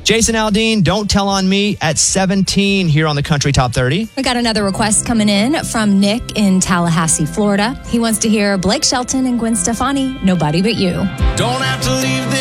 Jason Aldean, Don't Tell on Me at 17 here on the Country Top 30. We got another request coming in from Nick in Tallahassee, Florida. He wants to hear Blake Shelton and Gwen Stefani, Nobody But You. Don't have to leave